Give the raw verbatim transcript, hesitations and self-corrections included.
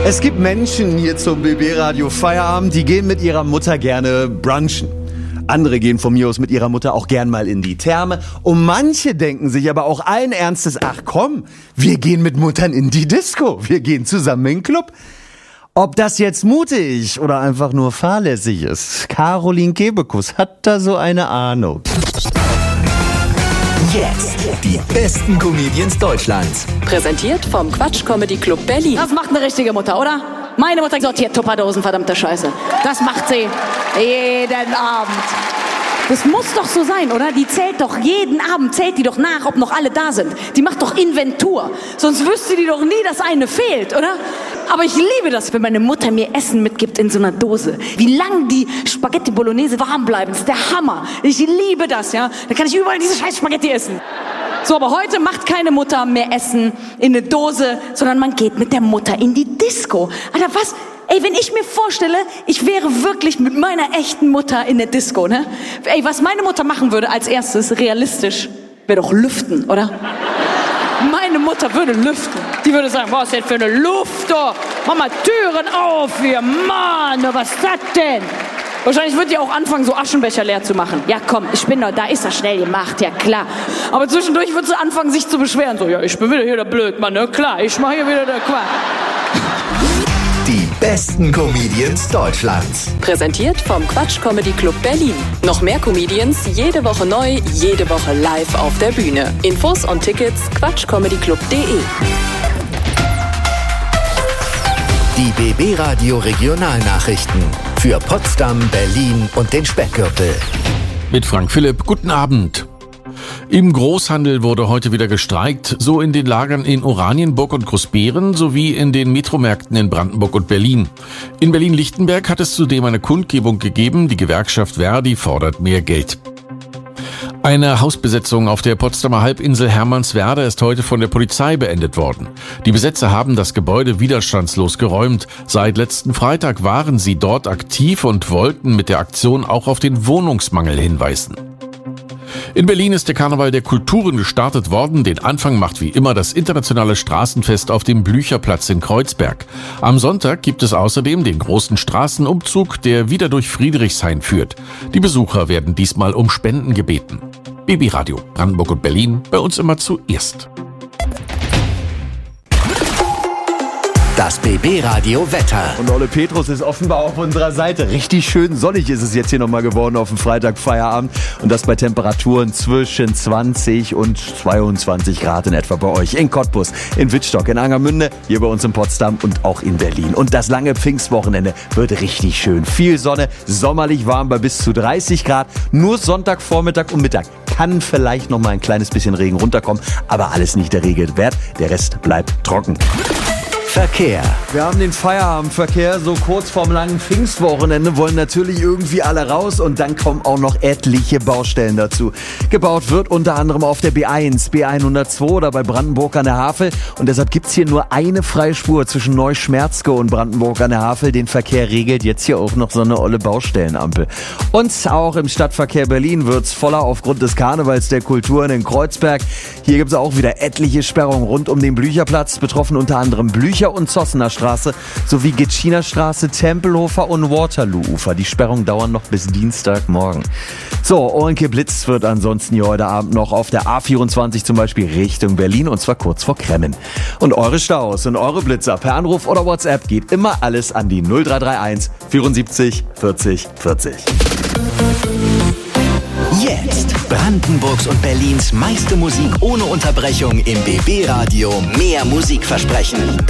Es gibt Menschen hier zum B B-Radio Feierabend, die gehen mit ihrer Mutter gerne brunchen. Andere gehen von mir aus mit ihrer Mutter auch gern mal in die Therme. Und manche denken sich aber auch allen Ernstes, ach komm, wir gehen mit Muttern in die Disco. Wir gehen zusammen in den Club. Ob das jetzt mutig oder einfach nur fahrlässig ist, Caroline Kebekus hat da so eine Ahnung. Jetzt die besten Comedians Deutschlands. Präsentiert vom Quatsch Comedy Club Berlin. Das macht eine richtige Mutter, oder? Meine Mutter sortiert Tupperdosen, verdammte Scheiße. Das macht sie jeden Abend. Das muss doch so sein, oder? Die zählt doch jeden Abend, zählt die doch nach, ob noch alle da sind. Die macht doch Inventur. Sonst wüsste die doch nie, dass eine fehlt, oder? Aber ich liebe das, wenn meine Mutter mir Essen mitgibt in so einer Dose. Wie lang die Spaghetti Bolognese warm bleiben, das ist der Hammer. Ich liebe das, ja. Dann kann ich überall diese scheiß Spaghetti essen. So, aber heute macht keine Mutter mehr Essen in eine Dose, sondern man geht mit der Mutter in die Disco. Alter, was? Ey, wenn ich mir vorstelle, ich wäre wirklich mit meiner echten Mutter in der Disco, ne? Ey, was meine Mutter machen würde als erstes, realistisch, wäre doch lüften, oder? Meine Mutter würde lüften. Die würde sagen, was ist denn für eine Luft, oh? Mach mal Türen auf hier, Mann, was ist das denn? Wahrscheinlich wird die auch anfangen, so Aschenbecher leer zu machen. Ja komm, ich bin doch, da ist das schnell gemacht, ja klar. Aber zwischendurch wird sie anfangen, sich zu beschweren. So, ja, ich bin wieder hier der Blödmann, ne? Klar, ich mach hier wieder der Quatsch. Die besten Comedians Deutschlands. Präsentiert vom Quatsch Comedy Club Berlin. Noch mehr Comedians, jede Woche neu, jede Woche live auf der Bühne. Infos und Tickets quatschcomedyclub punkt de. Die B B-Radio Regionalnachrichten für Potsdam, Berlin und den Speckgürtel. Mit Frank Philipp, guten Abend. Im Großhandel wurde heute wieder gestreikt, so in den Lagern in Oranienburg und Großbeeren sowie in den Metromärkten in Brandenburg und Berlin. In Berlin-Lichtenberg hat es zudem eine Kundgebung gegeben, die Gewerkschaft Verdi fordert mehr Geld. Eine Hausbesetzung auf der Potsdamer Halbinsel Hermannswerder ist heute von der Polizei beendet worden. Die Besetzer haben das Gebäude widerstandslos geräumt. Seit letzten Freitag waren sie dort aktiv und wollten mit der Aktion auch auf den Wohnungsmangel hinweisen. In Berlin ist der Karneval der Kulturen gestartet worden. Den Anfang macht wie immer das internationale Straßenfest auf dem Blücherplatz in Kreuzberg. Am Sonntag gibt es außerdem den großen Straßenumzug, der wieder durch Friedrichshain führt. Die Besucher werden diesmal um Spenden gebeten. B B-Radio Brandenburg und Berlin, bei uns immer zuerst. Das B B-Radio Wetter. Und Ole Petrus ist offenbar auf unserer Seite. Richtig schön sonnig ist es jetzt hier nochmal geworden auf dem Freitag Feierabend. Und das bei Temperaturen zwischen zwanzig und zweiundzwanzig Grad in etwa bei euch. In Cottbus, in Wittstock, in Angermünde, hier bei uns in Potsdam und auch in Berlin. Und das lange Pfingstwochenende wird richtig schön. Viel Sonne, sommerlich warm bei bis zu dreißig Grad. Nur Sonntag, Vormittag und Mittag kann vielleicht noch mal ein kleines bisschen Regen runterkommen. Aber alles nicht der Regel wert. Der Rest bleibt trocken. Verkehr. Wir haben den Feierabendverkehr so kurz vorm langen Pfingstwochenende, wollen natürlich irgendwie alle raus und dann kommen auch noch etliche Baustellen dazu. Gebaut wird unter anderem auf der B eins, B hundertzwei oder bei Brandenburg an der Havel und deshalb gibt's hier nur eine freie Spur zwischen Neuschmerzke und Brandenburg an der Havel. Den Verkehr regelt jetzt hier auch noch so eine olle Baustellenampel. Und auch im Stadtverkehr Berlin wird's voller aufgrund des Karnevals der Kulturen in Kreuzberg. Hier gibt's auch wieder etliche Sperrungen rund um den Blücherplatz, betroffen unter anderem Blücher und Zossener Straße sowie Gitschiner Straße, Tempelhofer und Waterloo-Ufer. Die Sperrungen dauern noch bis Dienstagmorgen. So, und geblitzt wird ansonsten hier heute Abend noch auf der A vierundzwanzig zum Beispiel Richtung Berlin und zwar kurz vor Kremmen. Und eure Staus und eure Blitzer per Anruf oder WhatsApp geht immer alles an die null drei drei eins vierundsiebzig vierzig vierzig. Jetzt Brandenburgs und Berlins meiste Musik ohne Unterbrechung im B B-Radio. Mehr Musikversprechen.